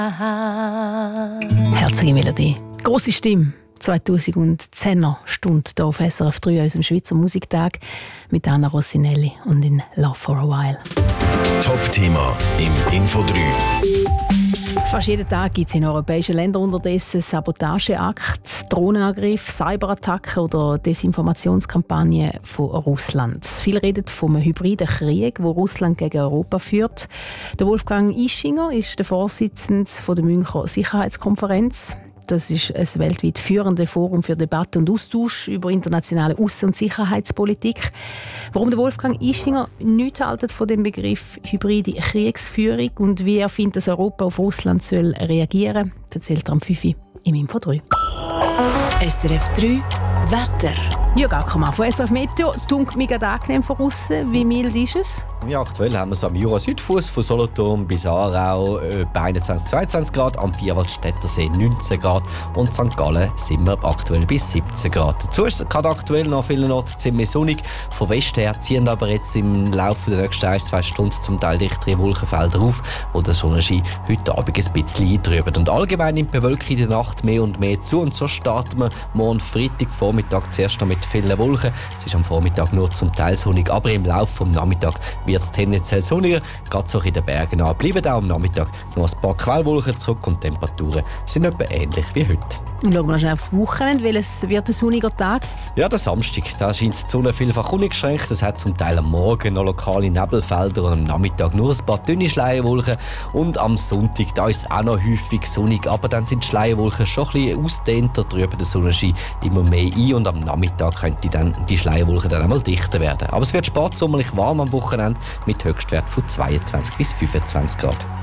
Herzliche Melodie. Grosse Stimme. 2010er Stunde hier auf SRF 3 an unserem Schweizer Musiktag mit Anna Rossinelli und in Love for a While. Top-Thema im Info 3. Fast jeden Tag gibt es in europäischen Ländern unterdessen Sabotageakte, Drohnenangriffe, Cyberattacken oder Desinformationskampagnen von Russland. Viele reden vom hybriden Krieg, den Russland gegen Europa führt. Der Wolfgang Ischinger ist der Vorsitzende der Münchner Sicherheitskonferenz. Das ist ein weltweit führendes Forum für Debatte und Austausch über internationale Aussen- und Sicherheitspolitik. Warum der Wolfgang Ischinger nichts haltet von dem Begriff hybride Kriegsführung und wie er findet, dass Europa auf Russland soll reagieren soll, erzählt er am 5 Uhr im Info 3. SRF 3 Wetter. Ja, gar kein Mann. Von SRF Meteo dunkelt mich gerade angenehm von aussen. Wie mild ist es? Ja, aktuell haben wir es am Jura-Südfuss von Solothurn bis Aarau bei 21-22 Grad, am Vierwaldstättersee 19 Grad und St. Gallen sind wir aktuell bis 17 Grad. Dazu ist es gerade aktuell noch an vielen Orten ziemlich sonnig. Von Westen her ziehen aber jetzt im Laufe der nächsten 1-2 Stunden zum Teil dichtere Wolkenfelder auf, wo der Sonnenschein heute Abend ein bisschen eintrübt. Und allgemein nimmt die Bewölkung in der Nacht mehr und mehr zu und so starten wir morgen Freitag Vormittag zuerst noch mit vielen Wolken. Es ist am Vormittag nur zum Teil sonnig, aber im Laufe des Nachmittags wird es tendenziell sonniger. Gerade so in den Bergen an bleiben auch am Nachmittag noch ein paar Quellwolken zurück und die Temperaturen sind etwa ähnlich wie heute. Und schauen wir schnell aufs Wochenende, weil es wird ein sonniger Tag. Ja, der Samstag, da scheint die Sonne vielfach uneingeschränkt. Es hat zum Teil am Morgen noch lokale Nebelfelder und am Nachmittag nur ein paar dünne Schleierwolken. Und am Sonntag, da ist es auch noch häufig sonnig, aber dann sind die Schleierwolken schon ein bisschen ausdehnter, trüben der Sonnenschein immer mehr ein und am Nachmittag könnte dann die Schleierwolken dann einmal dichter werden. Aber es wird spätsommerlich warm am Wochenende mit Höchstwert von 22 bis 25 Grad.